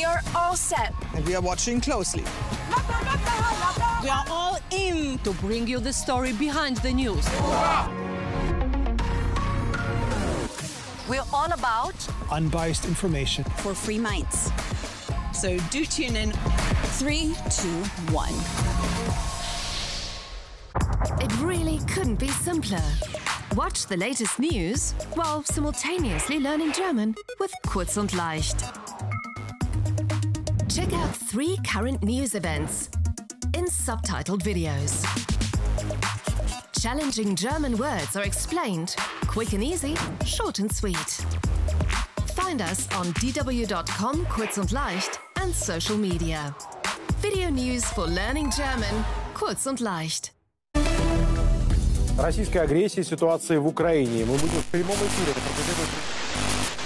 We are all set. And we are watching closely. We are all in to bring you the story behind the news. We're all about Unbiased information. for free minds. So do tune in. 3, 2, 1. It really couldn't be simpler. Watch the latest news while simultaneously learning German with Kurz und Leicht. Check out 3 current news events in subtitled videos. Challenging German words are explained, quick and easy, short and sweet. Find us on dw.com, Kurz und Leicht, and social media. Video news for learning German, Kurz und Leicht. Российская агрессия, ситуация в Украине. Мы будем в прямом эфире.